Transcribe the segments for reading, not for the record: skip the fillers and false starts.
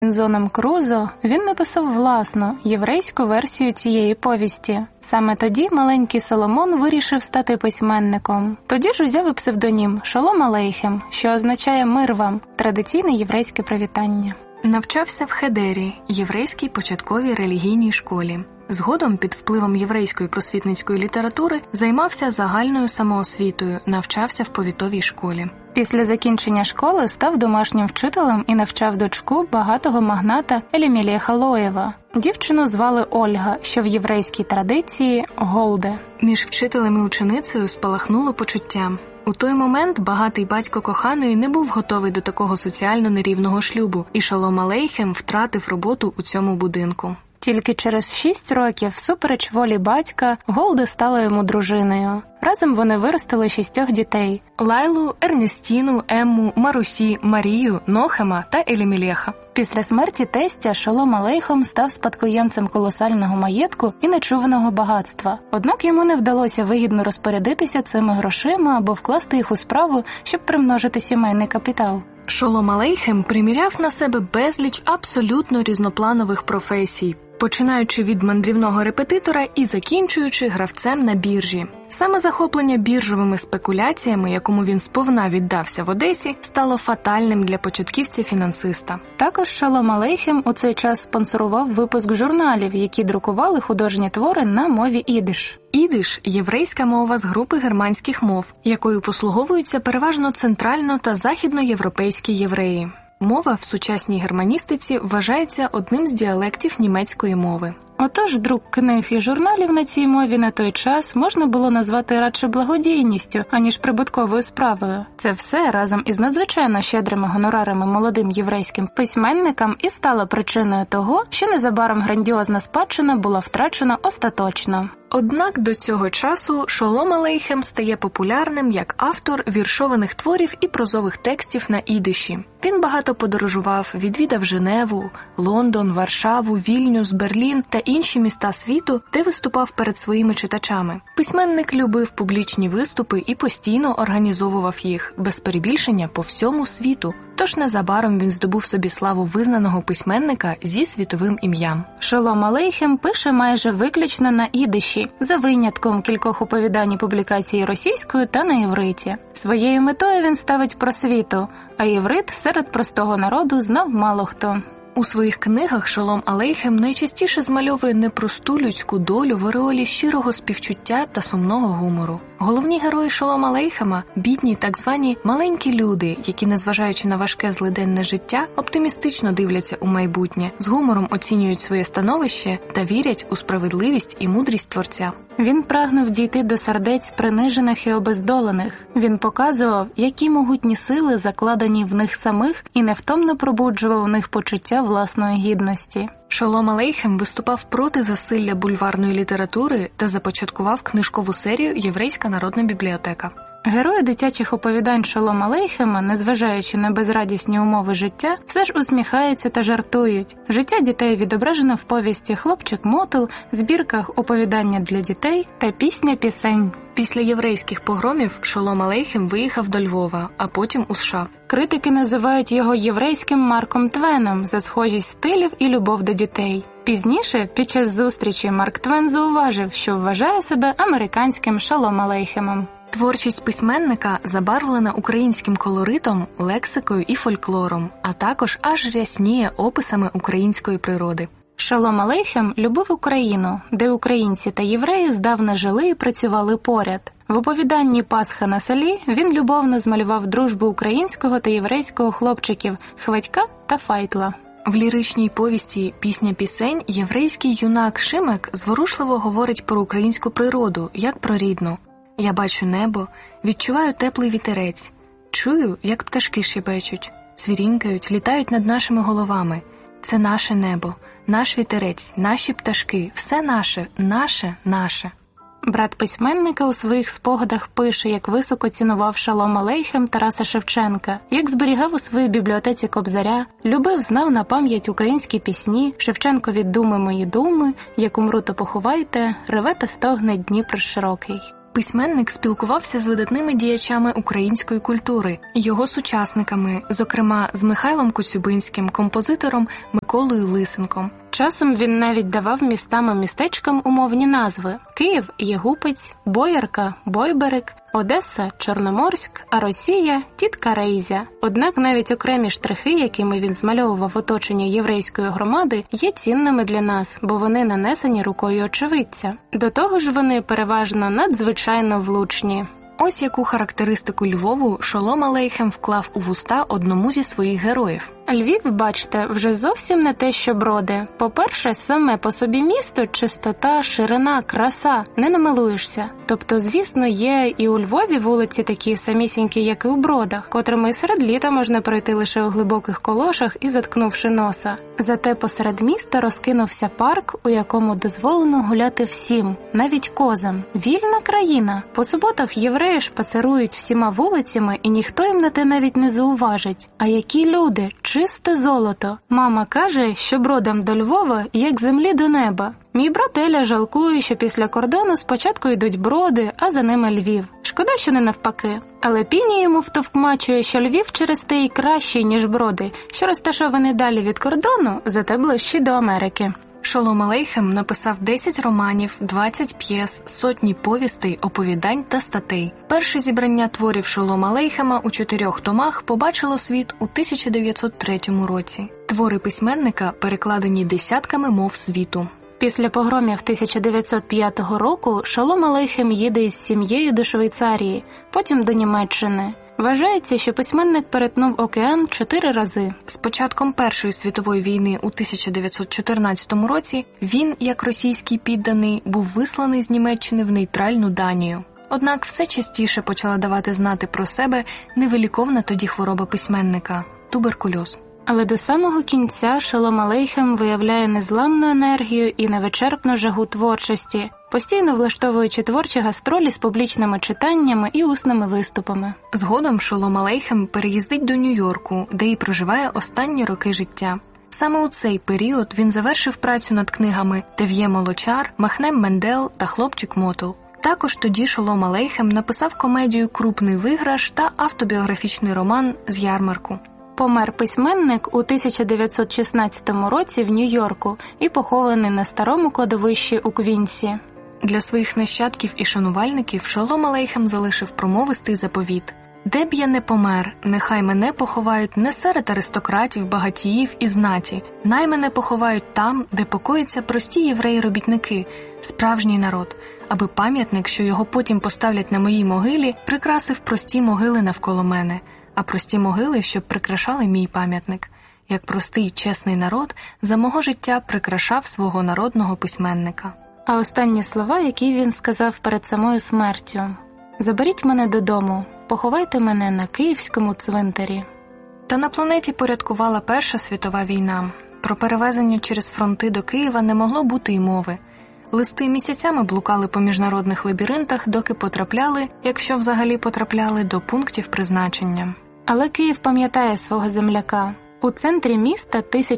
Робінзоном Крузо, він написав власну, єврейську версію цієї повісті. Саме тоді маленький Соломон вирішив стати письменником. Тоді ж узяв і псевдонім Шолом Алейхем, що означає «мир вам» – традиційне єврейське привітання. Навчався в Хедері, єврейській початковій релігійній школі. Згодом, під впливом єврейської просвітницької літератури, займався загальною самоосвітою, навчався в повітовій школі. Після закінчення школи став домашнім вчителем і навчав дочку багатого магната Елімелеха Лоєва. Дівчину звали Ольга, що в єврейській традиції – Голде. Між вчителем і ученицею спалахнуло почуття. У той момент багатий батько коханої не був готовий до такого соціально нерівного шлюбу, і Шолом Алейхем втратив роботу у цьому будинку. Тільки через 6 років, всупереч волі батька, Голде стала йому дружиною. Разом вони виростили 6 дітей – Лайлу, Ернестіну, Емму, Марусі, Марію, Нохема та Елімелеха. Після смерті тестя Шолом Алейхем став спадкоємцем колосального маєтку і нечуваного багатства. Однак йому не вдалося вигідно розпорядитися цими грошима або вкласти їх у справу, щоб примножити сімейний капітал. Шолом Алейхем приміряв на себе безліч абсолютно різнопланових професій, починаючи від мандрівного репетитора і закінчуючи гравцем на біржі. Саме захоплення біржовими спекуляціями, якому він сповна віддався в Одесі, стало фатальним для початківця-фінансиста. Також Шолом Алейхем у цей час спонсорував випуск журналів, які друкували художні твори на мові ідиш. Ідиш – єврейська мова з групи германських мов, якою послуговуються переважно центрально- та західноєвропейські євреї. Мова в сучасній германістиці вважається одним з діалектів німецької мови. Отож, друк книг і журналів на цій мові на той час можна було назвати радше благодійністю, аніж прибутковою справою. Це все разом із надзвичайно щедрими гонорарами молодим єврейським письменникам і стало причиною того, що незабаром грандіозна спадщина була втрачена остаточно. Однак до цього часу Шолом Алейхем стає популярним як автор віршованих творів і прозових текстів на ідиші. Він багато подорожував, відвідав Женеву, Лондон, Варшаву, Вільнюс, Берлін та інші міста світу, де виступав перед своїми читачами. Письменник любив публічні виступи і постійно організовував їх, без перебільшення, по всьому світу. Тож незабаром він здобув собі славу визнаного письменника зі світовим ім'ям. Шолом Алейхем пише майже виключно на ідиші, за винятком кількох оповідань і публікацій російською та на івриті. Своєю метою він ставить просвіту, а іврит серед простого народу знав мало хто. У своїх книгах Шолом Алейхем найчастіше змальовує непросту людську долю в ореолі щирого співчуття та сумного гумору. Головні герої Шолом Алейхема – бідні так звані маленькі люди, які, незважаючи на важке злиденне життя, оптимістично дивляться у майбутнє, з гумором оцінюють своє становище та вірять у справедливість і мудрість Творця. Він прагнув дійти до сердець принижених і обездолених. Він показував, які могутні сили закладені в них самих, і невтомно пробуджував у них почуття власної гідності. Шолом Алейхем виступав проти засилля бульварної літератури та започаткував книжкову серію «Єврейська народна бібліотека». Герої дитячих оповідань Шолом Алейхема, незважаючи на безрадісні умови життя, все ж усміхаються та жартують. Життя дітей відображено в повісті «Хлопчик-мотил», збірках «Оповідання для дітей» та «Пісня пісень». Після єврейських погромів Шолом Алейхем виїхав до Львова, а потім у США. Критики називають його єврейським Марком Твеном за схожість стилів і любов до дітей. Пізніше, під час зустрічі, Марк Твен зауважив, що вважає себе американським Шолом Алейхемом. Творчість письменника забарвлена українським колоритом, лексикою і фольклором, а також аж рясніє описами української природи. Шолом Алейхем любив Україну, де українці та євреї здавна жили і працювали поряд. В оповіданні «Пасха на селі» він любовно змалював дружбу українського та єврейського хлопчиків Хватька та Файтла. В ліричній повісті «Пісня пісень» єврейський юнак Шимек зворушливо говорить про українську природу, як про рідну. «Я бачу небо, відчуваю теплий вітерець, чую, як пташки щебечуть, цвірінькають, літають над нашими головами. Це наше небо, наш вітерець, наші пташки, все наше, наше, наше». Брат письменника у своїх спогадах пише, як високо цінував Шолом Алейхем Тараса Шевченка, як зберігав у своїй бібліотеці Кобзаря, любив, знав на пам'ять українські пісні, Шевченкові «Думи мої думи», «Як умру, то поховайте», «Реве та стогне Дніпр широкий». Письменник спілкувався з видатними діячами української культури, його сучасниками, зокрема з Михайлом Коцюбинським, композитором Миколою Лисенком. Часом він навіть давав містам і містечкам умовні назви: Київ – Єгупець, Боярка – Бойберег, Одеса – Чорноморськ, а Росія – Тітка Рейзя. Однак навіть окремі штрихи, якими він змальовував оточення єврейської громади, є цінними для нас, бо вони нанесені рукою очевидця. До того ж вони переважно надзвичайно влучні. Ось яку характеристику Львову Шолом Алейхем вклав у вуста одному зі своїх героїв. Львів, бачте, вже зовсім не те, що Броди. По-перше, саме по собі місто, чистота, ширина, краса, не намилуєшся. Тобто, звісно, є і у Львові вулиці такі самісінькі, як і у Бродах, котрими і серед літа можна пройти лише у глибоких колошах і заткнувши носа. Зате посеред міста розкинувся парк, у якому дозволено гуляти всім, навіть козам. Вільна країна. По суботах євреї шпацерують всіма вулицями, і ніхто їм на те навіть не зауважить. А які люди! Чисте золото. Мама каже, що Бродам до Львова, як землі до неба. Мій брат Еля жалкує, що після кордону спочатку йдуть Броди, а за ними Львів. Шкода, що не навпаки. Але Піні йому втовкмачує, що Львів через те й кращий, ніж Броди, що розташований далі від кордону, зате ближчі до Америки. Шолом Алейхем написав 10 романів, 20 п'єс, сотні повістей, оповідань та статей. Перше зібрання творів Шолома Алейхема у 4 томах побачило світ у 1903 році. Твори письменника перекладені десятками мов світу. Після погромів 1905 року Шолом Алейхем їде із сім'єю до Швейцарії, потім до Німеччини. Вважається, що письменник перетнув океан 4 рази. З початком Першої світової війни у 1914 році він, як російський підданий, був висланий з Німеччини в нейтральну Данію. Однак все частіше почала давати знати про себе невиліковна тоді хвороба письменника – туберкульоз. Але до самого кінця Шолом Алейхем виявляє незламну енергію і невичерпну жагу творчості, постійно влаштовуючи творчі гастролі з публічними читаннями і усними виступами. Згодом Шолом Алейхем переїздить до Нью-Йорку, де і проживає останні роки життя. Саме у цей період він завершив працю над книгами «Тев'є Молочар», «Махнем Мендел» та «Хлопчик Мотул». Також тоді Шолом Алейхем написав комедію «Крупний виграш» та автобіографічний роман «З ярмарку». Помер письменник у 1916 році в Нью-Йорку і похований на старому кладовищі у Квінсі. Для своїх нащадків і шанувальників Шолом Алейхем залишив промовистий заповіт: «Де б я не помер, нехай мене поховають не серед аристократів, багатіїв і знаті, най мене поховають там, де покояться прості євреї-робітники, справжній народ, аби пам'ятник, що його потім поставлять на моїй могилі, прикрасив прості могили навколо мене, а прості могили, щоб прикрашали мій пам'ятник, як простий чесний народ за мого життя прикрашав свого народного письменника». А останні слова, які він сказав перед самою смертю: «Заберіть мене додому, поховайте мене на Київському цвинтарі». Та на планеті порядкувала Перша світова війна. Про перевезення через фронти до Києва не могло бути й мови. Листи місяцями блукали по міжнародних лабіринтах, доки потрапляли, якщо взагалі потрапляли, до пунктів призначення. Але Київ пам'ятає свого земляка. У центрі міста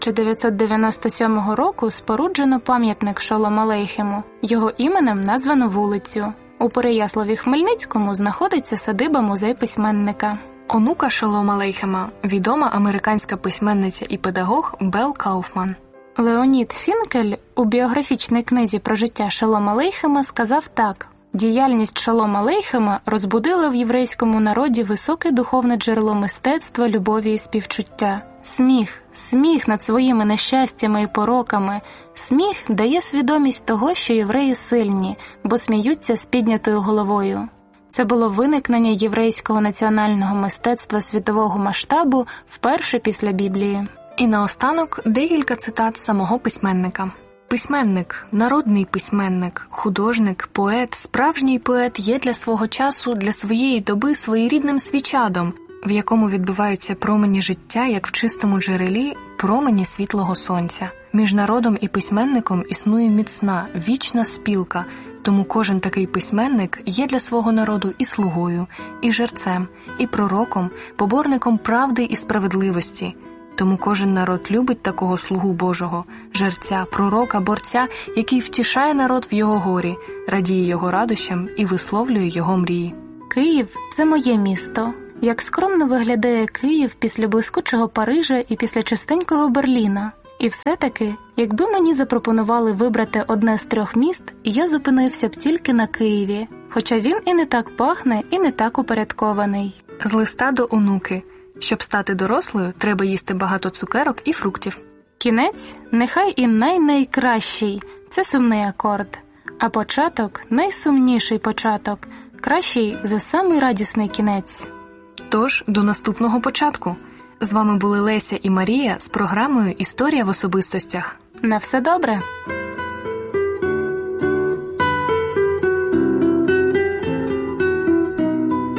1997 року споруджено пам'ятник Шолому Алейхему. Його іменем названо вулицю. У Переяславі-Хмельницькому знаходиться садиба-музей письменника. Онука Шолома Алейхема – відома американська письменниця і педагог Белл Кауфман. Леонід Фінкель у біографічній книзі про життя Шолома Алейхема сказав так: «Діяльність Шолома Алейхема розбудила в єврейському народі високе духовне джерело мистецтва, любові і співчуття. Сміх над своїми нещастями і пороками. Сміх дає свідомість того, що євреї сильні, бо сміються з піднятою головою». Це було виникнення єврейського національного мистецтва світового масштабу вперше після Біблії. І наостанок декілька цитат самого письменника. Письменник, народний письменник, художник, поет, справжній поет є для свого часу, для своєї доби своєрідним свічадом, в якому відбиваються промені життя, як в чистому джерелі, промені світлого сонця. Між народом і письменником існує міцна, вічна спілка, тому кожен такий письменник є для свого народу і слугою, і жерцем, і пророком, поборником правди і справедливості. Тому кожен народ любить такого слугу Божого, жерця, пророка, борця, який втішає народ в його горі, радіє його радощам і висловлює його мрії. Київ – це моє місто. Як скромно виглядає Київ після блискучого Парижа і після чистенького Берліна. І все-таки, якби мені запропонували вибрати одне з 3 міст, я зупинився б тільки на Києві, хоча він і не так пахне, і не так упорядкований. З листа до онуки. Щоб стати дорослою, треба їсти багато цукерок і фруктів. Кінець нехай і найкращий – це сумний акорд, а початок – найсумніший початок, кращий за самий радісний кінець. Тож, до наступного початку. З вами були Леся і Марія з програмою «Історія в особистостях». На все добре!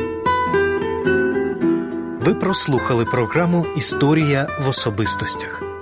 Ви прослухали програму «Історія в особистостях».